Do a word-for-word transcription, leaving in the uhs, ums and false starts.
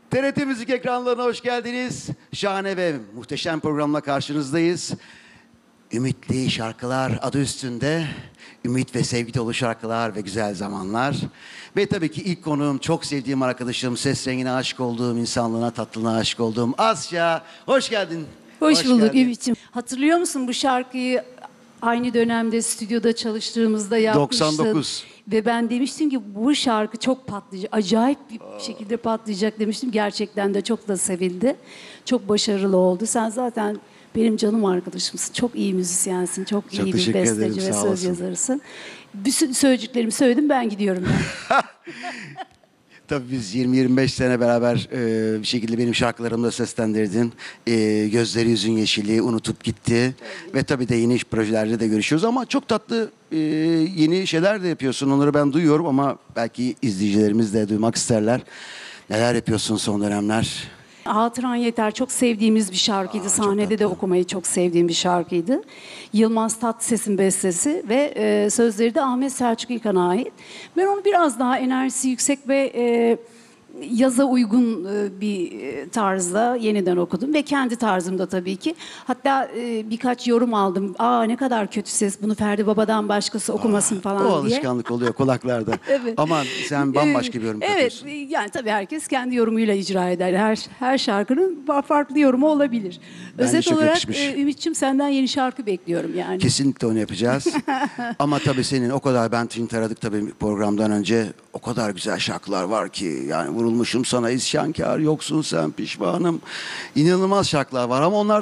T R T Müzik ekranlarına hoş geldiniz. Şahane ve muhteşem programla karşınızdayız. Ümitli şarkılar adı üstünde. Ümit ve sevgi dolu şarkılar ve güzel zamanlar. Ve tabii ki ilk konuğum, çok sevdiğim arkadaşım, ses rengine aşık olduğum, insanlığına, tatlılığına aşık olduğum Asya. Hoş geldin. Hoş, Hoş bulduk geldin. Ümit'ciğim. Hatırlıyor musun bu şarkıyı aynı dönemde stüdyoda çalıştığımızda yapmıştın? doksan dokuz. Ve ben demiştim ki bu şarkı çok patlayacak, acayip bir şekilde patlayacak demiştim. Gerçekten de çok da sevildi. Çok başarılı oldu. Sen zaten benim canım arkadaşımsın. Çok iyi müzisyensin, çok, Çok iyi bir teşekkür ederim, besteci ve sağ söz olasın. yazarısın. Bütün söyleyeceklerimi söyledim, ben gidiyorum. Ben. Tabii biz yirmi yirmi beş sene beraber e, bir şekilde benim şarkılarımı da seslendirdin. E, Gözleri Yüzün Yeşili, Unutup Gitti. Ve tabii de yeni iş projelerde de görüşüyoruz ama çok tatlı e, yeni şeyler de yapıyorsun. Onları ben duyuyorum ama belki izleyicilerimiz de duymak isterler. Neler yapıyorsun son dönemler? Hatıran Yeter çok sevdiğimiz bir şarkıydı. Aa, çok Sahnede de tatlı. okumayı çok sevdiğim bir şarkıydı. Yılmaz Tatlıses'in bestesi ve e, sözleri de Ahmet Selçuk İlkan'a ait. Ben onu biraz daha enerjisi yüksek ve e, yaza uygun e, bir e, tarzda yeniden okudum ve kendi tarzımda tabii ki. Hatta e, birkaç yorum aldım. Aa ne kadar kötü ses, bunu Ferdi Baba'dan başkası okumasın falan O diye. alışkanlık oluyor kulaklarda. Evet. Ama sen bambaşka bir yorum Evet, katıyorsun. yani tabii herkes kendi yorumuyla icra eder. Her her şarkının farklı yorumu olabilir. Bence Özet çok olarak yakışmış. e, Ümit'ciğim senden yeni şarkı bekliyorum yani. Kesinlikle onu yapacağız. Ama tabii senin o kadar, ben seni taradık tabii programdan önce, o kadar güzel şarkılar var ki yani vurulmuşum sana isyankar, yoksun sen pişmanım. İnanılmaz şarkılar var ama onlar